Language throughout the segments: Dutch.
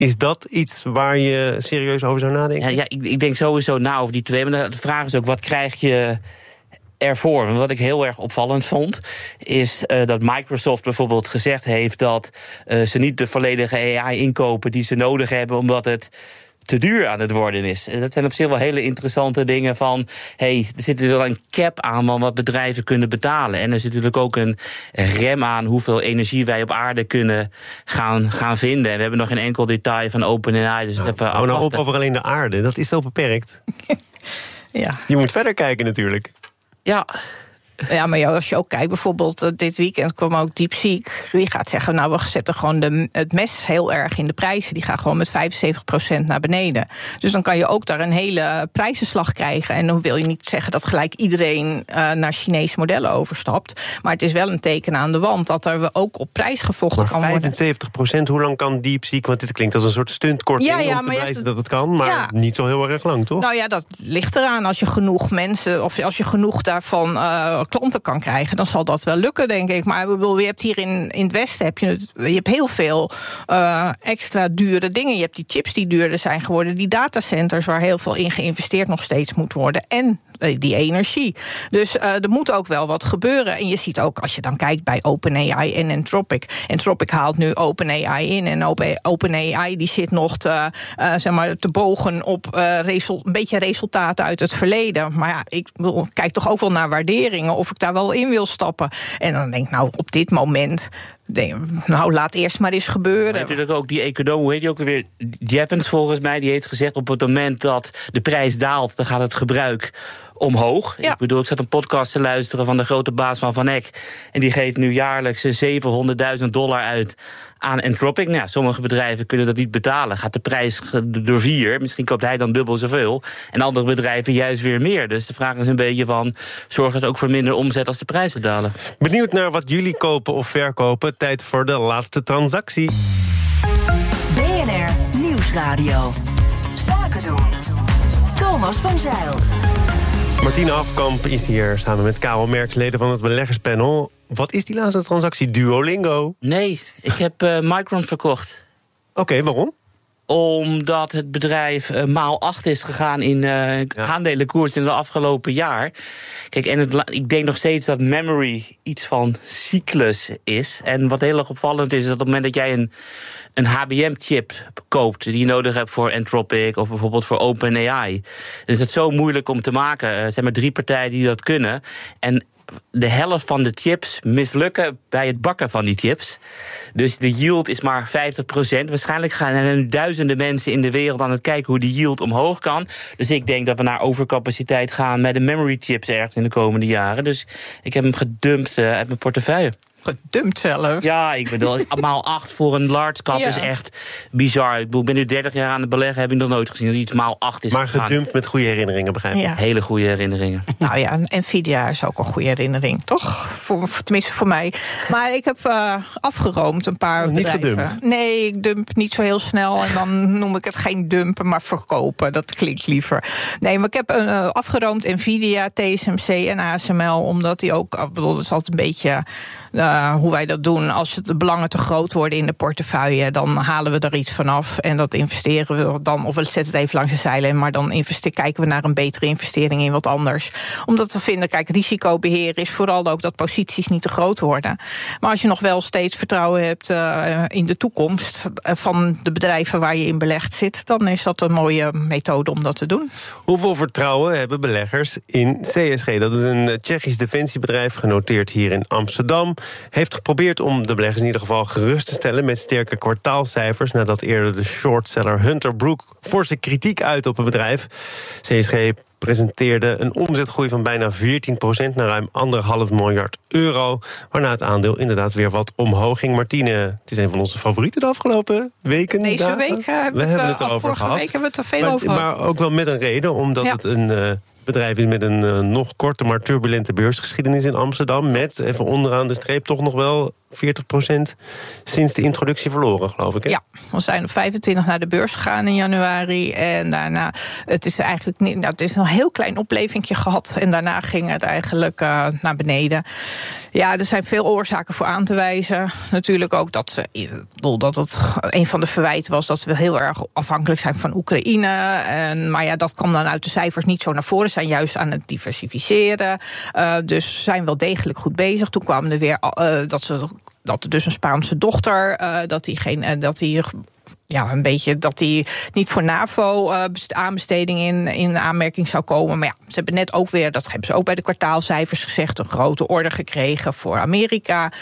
Is dat iets waar je serieus over zou nadenken? Ja, ik denk sowieso na over die twee. Maar de vraag is ook, wat krijg je ervoor? Want wat ik heel erg opvallend vond, is dat Microsoft bijvoorbeeld gezegd heeft dat ze niet de volledige AI inkopen die ze nodig hebben, omdat het te duur aan het worden is. En dat zijn op zich wel hele interessante dingen van, er zit er wel een cap aan van wat bedrijven kunnen betalen. En er zit natuurlijk ook een rem aan hoeveel energie wij op aarde kunnen gaan vinden. En we hebben nog geen enkel detail van OpenAI. Dus even nou op over alleen de aarde. Dat is zo beperkt. Ja. Je moet verder kijken natuurlijk. Ja. Ja, maar als je ook kijkt, bijvoorbeeld dit weekend kwam ook DeepSeek. Die gaat zeggen, nou, we zetten gewoon het mes heel erg in de prijzen. Die gaan gewoon met 75% naar beneden. Dus dan kan je ook daar een hele prijzenslag krijgen. En dan wil je niet zeggen dat gelijk iedereen naar Chinese modellen overstapt. Maar het is wel een teken aan de wand dat er ook op prijs gevochten kan worden. 75%, hoe lang kan DeepSeek? Want dit klinkt als een soort stuntkorting om te bewijzen dat het kan. Maar niet zo heel erg lang, toch? Nou ja, dat ligt eraan. Als je genoeg mensen, of als je genoeg daarvan klanten kan krijgen, dan zal dat wel lukken, denk ik. Maar je hebt hier in het Westen je hebt heel veel extra dure dingen. Je hebt die chips die duurder zijn geworden, die datacenters waar heel veel in geïnvesteerd nog steeds moet worden, en die energie. Dus er moet ook wel wat gebeuren. En je ziet ook, als je dan kijkt bij OpenAI en Anthropic. Anthropic haalt nu OpenAI in. En OpenAI die zit nog te bogen op een beetje resultaten uit het verleden. Maar ja, ik kijk toch ook wel naar waarderingen, of ik daar wel in wil stappen. En dan denk ik, nou, op dit moment, laat eerst maar eens gebeuren. Maar natuurlijk ook die econoom, hoe heet die ook alweer? Jevons volgens mij, die heeft gezegd, op het moment dat de prijs daalt, dan gaat het gebruik omhoog. Ja. Ik zat een podcast te luisteren van de grote baas van Eck. En die geeft nu jaarlijks $700.000 uit aan Anthropic. Nou, sommige bedrijven kunnen dat niet betalen. Gaat de prijs door 4. Misschien koopt hij dan dubbel zoveel. En andere bedrijven juist weer meer. Dus de vraag is een beetje van, zorgt het ook voor minder omzet als de prijzen dalen? Benieuwd naar wat jullie kopen of verkopen. Tijd voor de laatste transactie. BNR Nieuwsradio. Zaken doen. Thomas van Zijl. Martine Afkamp is hier samen met Karel Merks, leden van het beleggerspanel. Wat is die laatste transactie? Duolingo? Nee, ik heb Micron verkocht. Oké, waarom? Omdat het bedrijf maal 8 is gegaan in aandelenkoers in het afgelopen jaar. Kijk, en ik denk nog steeds dat memory iets van cyclus is. En wat heel erg opvallend is dat op het moment dat jij een HBM-chip koopt die je nodig hebt voor Anthropic of bijvoorbeeld voor OpenAI, dan is het zo moeilijk om te maken. Er zijn maar 3 partijen die dat kunnen. En de helft van de chips mislukken bij het bakken van die chips. Dus de yield is maar 50%. Waarschijnlijk gaan er nu duizenden mensen in de wereld aan het kijken hoe die yield omhoog kan. Dus ik denk dat we naar overcapaciteit gaan met de memory chips ergens in de komende jaren. Dus ik heb hem gedumpt uit mijn portefeuille. Gedumpt zelf? Ja, ik bedoel, maal 8 voor een large cap is echt bizar. Ik ben nu 30 jaar aan het beleggen, heb ik nog nooit gezien dat iets maal 8 is. Maar gedumpt met goede herinneringen, begrijp ik. Ja. Hele goede herinneringen. Nou ja, Nvidia is ook een goede herinnering, toch? Tenminste voor mij. Maar ik heb afgeroomd een paar bedrijven. Gedumpt? Nee, ik dump niet zo heel snel. En dan noem ik het geen dumpen, maar verkopen. Dat klinkt liever. Nee, maar ik heb afgeroomd Nvidia, TSMC en ASML. Omdat die ook, dat is altijd een beetje hoe wij dat doen. Als de belangen te groot worden in de portefeuille, dan halen we er iets vanaf. En dat investeren we dan, of we zetten het even langs de zeilen, maar dan kijken we naar een betere investering in wat anders. Omdat we vinden, kijk, risicobeheer is vooral ook dat posities niet te groot worden. Maar als je nog wel steeds vertrouwen hebt in de toekomst van de bedrijven waar je in belegd zit, dan is dat een mooie methode om dat te doen. Hoeveel vertrouwen hebben beleggers in CSG? Dat is een Tsjechisch defensiebedrijf, genoteerd hier in Amsterdam. Heeft geprobeerd om de beleggers in ieder geval gerust te stellen met sterke kwartaalcijfers, nadat eerder de shortseller Hunter Brook forse kritiek uit op het bedrijf. CSG presenteerde een omzetgroei van bijna 14% naar ruim €1,5 miljard. Waarna het aandeel inderdaad weer wat omhoog ging. Martine, het is een van onze favorieten de afgelopen weken. Deze week hebben we het erover gehad. Vorige week hebben we het er veel over gehad. Maar ook wel met een reden, omdat het een bedrijf is met een nog korte maar turbulente beursgeschiedenis in Amsterdam. Met, even onderaan de streep, toch nog wel 40% sinds de introductie verloren, geloof ik. Hè? Ja, we zijn op 25 naar de beurs gegaan in januari. En daarna, het is eigenlijk niet, nou, het is een heel klein oplevingje gehad. En daarna ging het eigenlijk naar beneden. Ja, er zijn veel oorzaken voor aan te wijzen. Natuurlijk ook dat het een van de verwijten was dat we heel erg afhankelijk zijn van Oekraïne. Maar ja, dat kwam dan uit de cijfers niet zo naar voren. Ze zijn juist aan het diversificeren. Dus ze zijn wel degelijk goed bezig. Toen kwamen er weer dat er dus een Spaanse dochter, dat die niet voor NAVO-aanbesteding in aanmerking zou komen. Maar ja, ze hebben net ook weer, dat hebben ze ook bij de kwartaalcijfers gezegd, een grote order gekregen voor Amerika.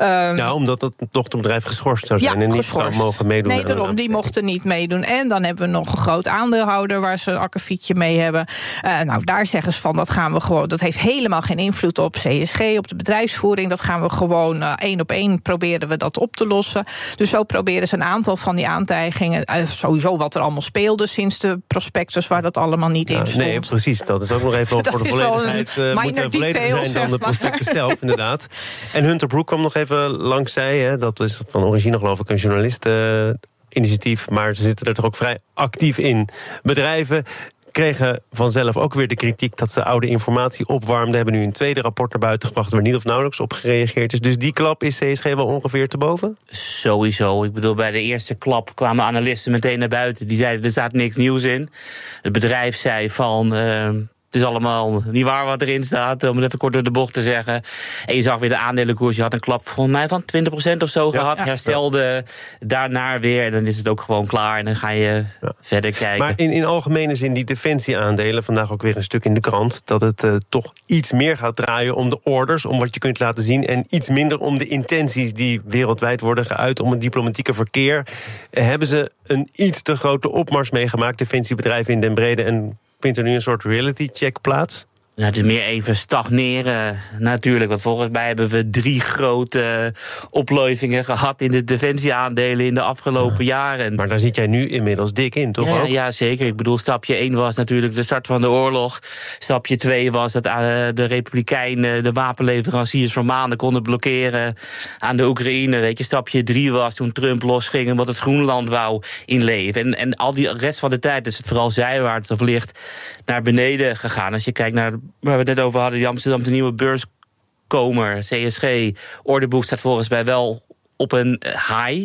Omdat het dochterbedrijf geschorst zou zijn en niet zou mogen meedoen. Nee, daarom, die mochten niet meedoen. En dan hebben we nog een groot aandeelhouder waar ze een akkefietje mee hebben. Daar zeggen ze van, dat gaan we gewoon, dat heeft helemaal geen invloed op CSG, op de bedrijfsvoering. Dat gaan we gewoon 1 op 1 proberen we dat op te lossen. Dus zo proberen ze een aantal van die aantijgingen, sowieso wat er allemaal speelde sinds de prospectus, waar dat allemaal niet in stond. Nee, precies. Dat is ook nog even voor de volledigheid. Moet er vollediger zijn dan de prospectus zelf, inderdaad. En Hunter Broek kwam nog even langs zij. Hè. Dat is van origine, geloof ik, een journalisteninitiatief. Maar ze zitten er toch ook vrij actief in. Bedrijven kregen vanzelf ook weer de kritiek dat ze oude informatie opwarmden. Hebben nu een tweede rapport naar buiten gebracht waar niet of nauwelijks op gereageerd is. Dus die klap is CSG wel ongeveer te boven? Sowieso. Ik bedoel, bij de eerste klap kwamen analisten meteen naar buiten. Die zeiden, er staat niks nieuws in. Het bedrijf zei van, het is allemaal niet waar wat erin staat, om het even kort door de bocht te zeggen. En je zag weer de aandelenkoers, je had een klap volgens mij van 20% of zo gehad. Herstelde daarna weer en dan is het ook gewoon klaar. En dan ga je verder kijken. Maar in algemene zin, die defensieaandelen, vandaag ook weer een stuk in de krant, dat het toch iets meer gaat draaien om de orders, om wat je kunt laten zien, en iets minder om de intenties die wereldwijd worden geuit, om het diplomatieke verkeer. Hebben ze een iets te grote opmars meegemaakt, defensiebedrijven in den brede, en vindt er nu een soort reality check plaats? Ja, het is meer even stagneren natuurlijk. Want volgens mij hebben we 3 grote oplevingen gehad in de defensieaandelen in de afgelopen jaren. Maar daar zit jij nu inmiddels dik in, toch ook? Ja, zeker. Ik bedoel, stapje 1 was natuurlijk de start van de oorlog. Stapje 2 was dat de Republikeinen de wapenleveranciers voor maanden konden blokkeren aan de Oekraïne. Weet je, stapje 3 was toen Trump losging en wat het Groenland wou inleven. En al die rest van de tijd is het vooral zijwaarts of licht naar beneden gegaan. Als je kijkt naar waar we het net over hadden, die Amsterdamse nieuwe beurskomer, CSG, orderboek staat volgens mij wel op een high.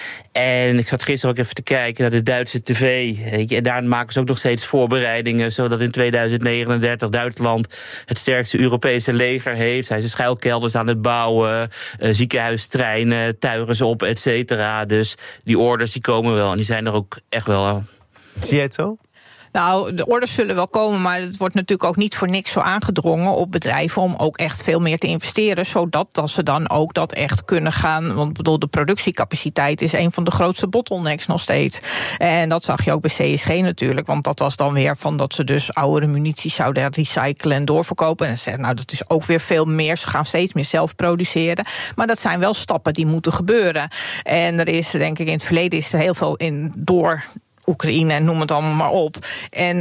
En ik zat gisteren ook even te kijken naar de Duitse tv. En daar maken ze ook nog steeds voorbereidingen, zodat in 2039 Duitsland het sterkste Europese leger heeft. Zijn ze schuilkelders aan het bouwen, ziekenhuistreinen, tuigen ze op, et cetera. Dus die orders die komen wel en die zijn er ook echt wel. Zie jij het zo? Nou, de orders zullen wel komen, maar het wordt natuurlijk ook niet voor niks zo aangedrongen op bedrijven om ook echt veel meer te investeren, zodat ze dan ook dat echt kunnen gaan. Want ik bedoel, de productiecapaciteit is een van de grootste bottlenecks nog steeds. En dat zag je ook bij CSG natuurlijk, want dat was dan weer van dat ze dus oudere munitie zouden recyclen en doorverkopen. En ze zeggen, nou, dat is ook weer veel meer. Ze gaan steeds meer zelf produceren. Maar dat zijn wel stappen die moeten gebeuren. En er is, denk ik, in het verleden is er heel veel door Oekraïne en noem het allemaal maar op. En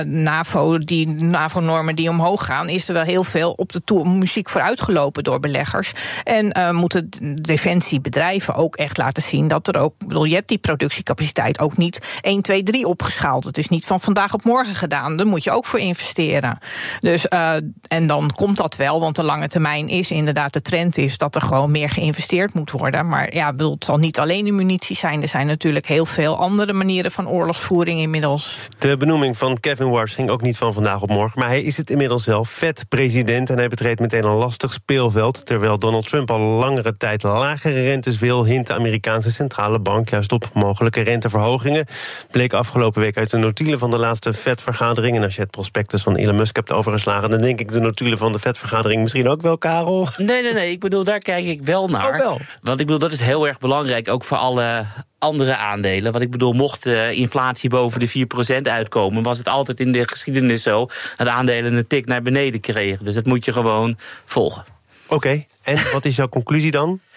NAVO-normen die omhoog gaan, is er wel heel veel op de muziek vooruitgelopen door beleggers. En moeten defensiebedrijven ook echt laten zien dat er ook, je hebt die productiecapaciteit ook niet 1, 2, 3 opgeschaald. Het is niet van vandaag op morgen gedaan. Daar moet je ook voor investeren. Dus, en dan komt dat wel, want de lange termijn is inderdaad de trend is dat er gewoon meer geïnvesteerd moet worden. Maar ja, het zal niet alleen de munitie zijn. Er zijn natuurlijk heel veel andere manieren van oorlogsvoering inmiddels. De benoeming van Kevin Warsh ging ook niet van vandaag op morgen, maar hij is het inmiddels wel. Vet-president en hij betreedt meteen een lastig speelveld, terwijl Donald Trump al langere tijd lagere rentes wil, hint de Amerikaanse centrale bank juist op mogelijke renteverhogingen. Bleek afgelopen week uit de notulen van de laatste Fed-vergadering. En als je het prospectus van Elon Musk hebt overgeslagen, dan denk ik de notulen van de Fed-vergadering misschien ook wel, Karel. Nee. Ik bedoel, daar kijk ik wel naar. Oh, wel. Want ik bedoel, dat is heel erg belangrijk, ook voor alle andere aandelen. Want ik bedoel, mocht de inflatie boven de 4% uitkomen, was het altijd in de geschiedenis zo dat aandelen een tik naar beneden kregen. Dus dat moet je gewoon volgen. Oké, en wat is jouw conclusie dan?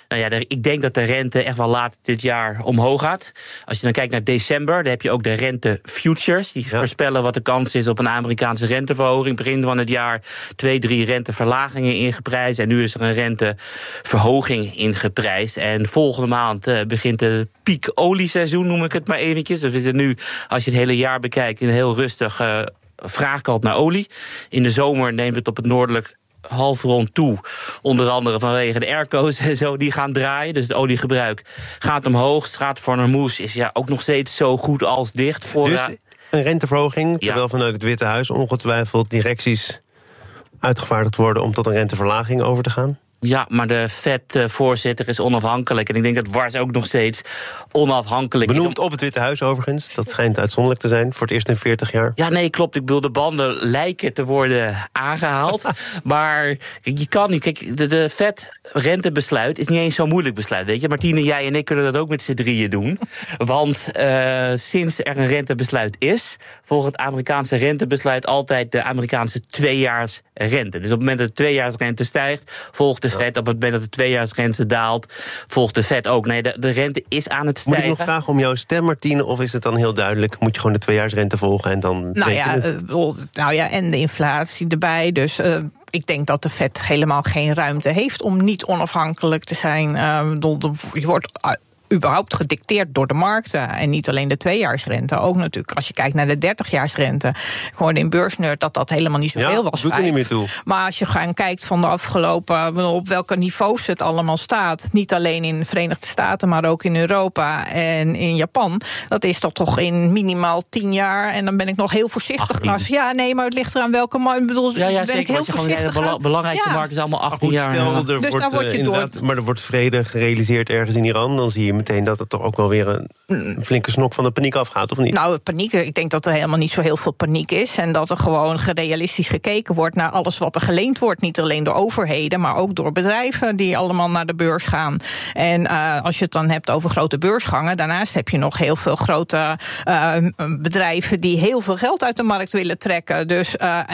Nou ja, ik denk dat de rente echt wel later dit jaar omhoog gaat. Als je dan kijkt naar december, dan heb je ook de rente futures. Die voorspellen wat de kans is op een Amerikaanse renteverhoging. Begin van het jaar 2-3 renteverlagingen ingeprijsd. En nu is er een renteverhoging ingeprijsd. En volgende maand begint de piek olieseizoen, noem ik het maar eventjes. Dus we zitten nu, als je het hele jaar bekijkt, in een heel rustig vraagkant naar olie. In de zomer neemt het op het noordelijk halfrond toe. Onder andere vanwege de airco's en zo, die gaan draaien. Dus het oliegebruik gaat omhoog. Straat van Hormuz is ook nog steeds zo goed als dicht. Dus een renteverhoging, terwijl vanuit het Witte Huis ongetwijfeld directies uitgevaardigd worden om tot een renteverlaging over te gaan? Ja, maar de Fed-voorzitter is onafhankelijk. En ik denk dat Wars ook nog steeds onafhankelijk is. Benoemd op het Witte Huis overigens. Dat schijnt uitzonderlijk te zijn voor het eerst in 40 jaar. Ja, nee, klopt. Ik bedoel, de banden lijken te worden aangehaald. Maar kijk, je kan niet. Kijk, de Fed-rentebesluit is niet eens zo'n moeilijk besluit. Weet je, Martine, jij en ik kunnen dat ook met z'n drieën doen. Want sinds er een rentebesluit is, volgt het Amerikaanse rentebesluit altijd de Amerikaanse 2-jaarsrente. Dus op het moment dat de 2-jaarsrente stijgt, volgt de Fed. Op het moment dat de 2-jaarsrente daalt, volgt de Fed ook. Nee, de rente is aan het stijgen. Moet ik nog vragen om jouw stem, Martine, of is het dan heel duidelijk? Moet je gewoon de 2-jaarsrente volgen en dan... En de inflatie erbij. Dus ik denk dat de Fed helemaal geen ruimte heeft om niet onafhankelijk te zijn. Je wordt überhaupt gedicteerd door de markten. En niet alleen de 2-jaarsrente. Ook natuurlijk, als je kijkt naar de 30-jaarsrente. Gewoon in beursnerd dat helemaal niet zoveel was. Doet er niet meer toe. Maar als je gewoon kijkt van de afgelopen, op welke niveaus het allemaal staat. Niet alleen in de Verenigde Staten, maar ook in Europa en in Japan. Dat is toch in minimaal 10 jaar. En dan ben ik nog heel voorzichtig. Maar het ligt eraan welke markt. Ik bedoel, zeker. Ben ik heel voorzichtig. De belangrijkste markt is allemaal 18 jaar. Stel, maar er wordt vrede gerealiseerd ergens in Iran. Dan zie je meteen dat het toch ook wel weer een flinke snok van de paniek afgaat, of niet? Nou, paniek, ik denk dat er helemaal niet zo heel veel paniek is. En dat er gewoon realistisch gekeken wordt naar alles wat er geleend wordt. Niet alleen door overheden, maar ook door bedrijven die allemaal naar de beurs gaan. En als je het dan hebt over grote beursgangen, daarnaast heb je nog heel veel grote bedrijven die heel veel geld uit de markt willen trekken. Dus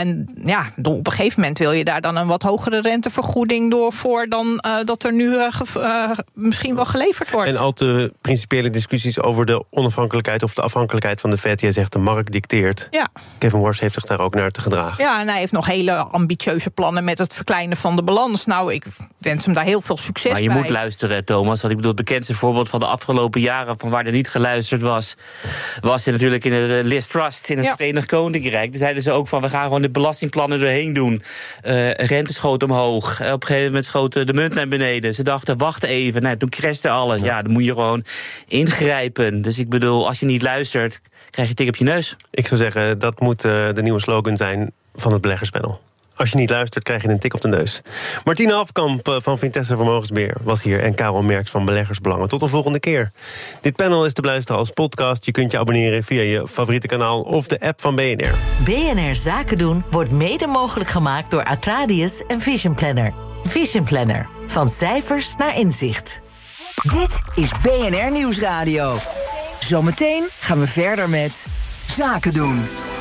op een gegeven moment wil je daar dan een wat hogere rentevergoeding door voor dan dat er nu misschien wel geleverd wordt. En al te principiële discussies over de onafhankelijkheid of de afhankelijkheid van de Fed. Jij zegt de markt dicteert. Ja. Kevin Wars heeft zich daar ook naar te gedragen. Ja, en hij heeft nog hele ambitieuze plannen met het verkleinen van de balans. Nou, ik wens hem daar heel veel succes bij. Maar je moet luisteren, Thomas. Want ik bedoel, het bekendste voorbeeld van de afgelopen jaren van waar er niet geluisterd was er natuurlijk in de Liz Truss in het Verenigd Koninkrijk. Daar zeiden ze ook van, we gaan gewoon de belastingplannen doorheen doen. Rente schoot omhoog. Op een gegeven moment schoot de munt naar beneden. Ze dachten, wacht even. Nou, toen crashte alles. Ja, dan moet je gewoon ingrijpen. Dus ik bedoel, als je niet luistert, krijg je tik op je neus. Ik zou zeggen, dat moet de nieuwe slogan zijn van het beleggerspanel. Als je niet luistert, krijg je een tik op de neus. Martine Hafkamp van Vintessa Vermogensbeheer was hier en Karel Merks van Beleggersbelangen. Tot de volgende keer. Dit panel is te beluisteren als podcast. Je kunt je abonneren via je favoriete kanaal of de app van BNR. BNR Zaken doen wordt mede mogelijk gemaakt door Atradius en Vision Planner. Vision Planner. Van cijfers naar inzicht. Dit is BNR Nieuwsradio. Zometeen gaan we verder met Zaken doen.